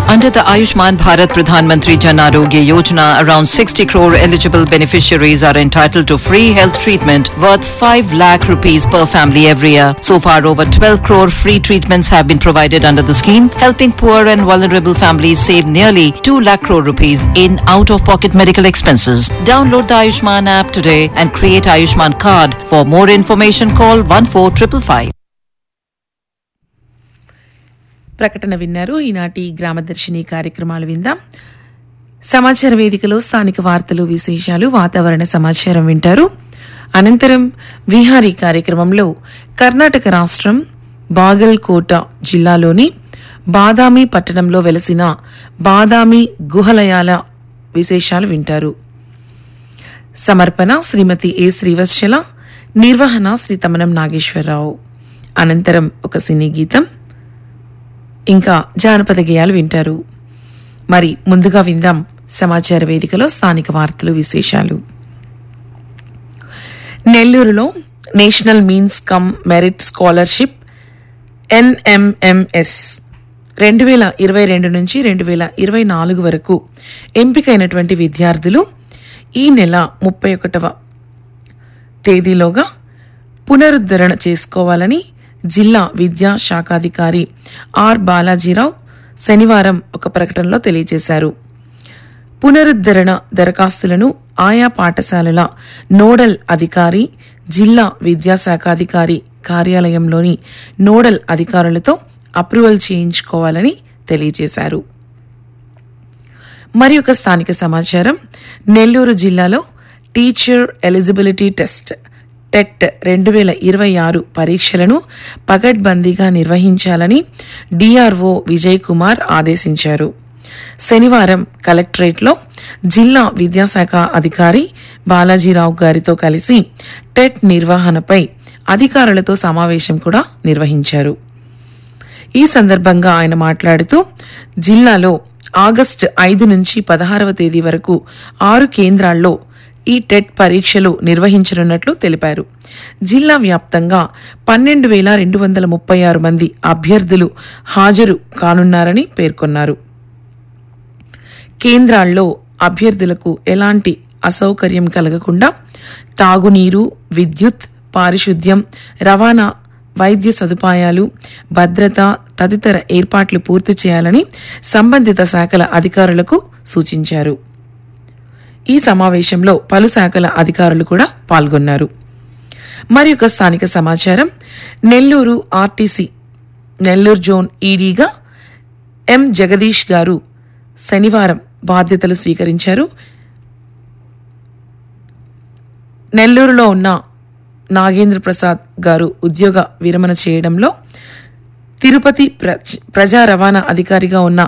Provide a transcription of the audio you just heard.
Under the Ayushman Bharat Pradhan Mantri Jan Arogya Yojana, around 60 crore eligible beneficiaries are entitled to free health treatment worth 5 lakh rupees per family every year. So far, over 12 crore free treatments have been provided under the scheme, helping poor and vulnerable families save nearly 2 lakh crore rupees in out-of-pocket medical expenses. Download the Ayushman app today and create Ayushman card. For more information, call 14555. ప్రకటన విన్నారు. ఈనాటి గ్రామదర్శిని కార్యక్రమాలు విందాం. సమాచార వేదికలో స్థానిక వార్తలు, విశేషాలు, వాతావరణ సమాచారం వింటారు. అనంతరం విహారీ కార్యక్రమంలో కర్ణాటక రాష్ట్రం బాగల్కోట జిల్లాలోని బాదామి పట్టణంలో వెలసిన బాదామి గుహలయాల విశేషాలు వింటారు. సమర్పణ శ్రీమతి ఏ శ్రీవత్సల, నిర్వహణ శ్రీ తమనం నాగేశ్వరరావు. అనంతరం ఒక సినీ గీతం, ఇంకా జానపద గేయాలు వింటారు. మరి ముందుగా విందాం సమాచార వేదికలో స్థానిక వార్తలు, విశేషాలు. నెల్లూరులో national means come merit scholarship NMMS 2022 నుంచి 2024 వరకు ఎంపికైనటువంటి విద్యార్థులు ఈ నెల 31వ తేదీలోగా పునరుద్ధరణ చేసుకోవాలని జిల్లా విద్యా శాఖాధికారి ఆర్ బాలాజీరావు శనివారం ఒక ప్రకటనలో తెలియజేశారు. పునరుద్ధరణ దరఖాస్తులను ఆయా పాఠశాలల నోడల్ అధికారి, జిల్లా విద్యాశాఖాధికారి కార్యాలయంలోని నోడల్ అధికారులతో అప్రూవల్ చేయించుకోవాలని తెలియజేశారు. మరి ఒక స్థానిక సమాచారం, నెల్లూరు జిల్లాలో టీచర్ ఎలిజిబిలిటీ టెస్ట్ టెట్ 2026 పరీక్షలను పకడ్బందీగా నిర్వహించాలని డిఆర్ఓ విజయ్ కుమార్ ఆదేశించారు. శనివారం కలెక్టరేట్లో జిల్లా విద్యాశాఖ అధికారి బాలాజీరావు గారితో కలిసి టెట్ నిర్వహణపై అధికారులతో సమావేశం కూడా నిర్వహించారు. ఈ సందర్భంగా ఆయన మాట్లాడుతూ జిల్లాలో ఆగస్టు 5 నుంచి 16వ తేదీ వరకు 6 కేంద్రాల్లో ఈ టెట్ పరీక్షలు నిర్వహించనున్నట్లు తెలిపారు. జిల్లా వ్యాప్తంగా 12,236 మంది అభ్యర్థులు హాజరు కానున్నారని పేర్కొన్నారు. కేంద్రాల్లో అభ్యర్థులకు ఎలాంటి అసౌకర్యం కలగకుండా తాగునీరు, విద్యుత్, పారిశుద్ధ్యం, రవాణా, వైద్య సదుపాయాలు, భద్రత తదితర ఏర్పాట్లు పూర్తి చేయాలని సంబంధిత శాఖల అధికారులకు సూచించారు. ఈ సమావేశంలో పలు శాఖల అధికారులు కూడా పాల్గొన్నారు. మరి ఒక స్థానిక సమాచారం, నెల్లూరు ఆర్టీసీ నెల్లూరు జోన్ ఈడీగా ఎం జగదీష్ గారు శనివారం బాధ్యతలు స్వీకరించారు. నెల్లూరులో ఉన్న నాగేంద్ర ప్రసాద్ గారు ఉద్యోగ విరమణ చేయడంలో తిరుపతి ప్రజా రవాణా అధికారిగా ఉన్న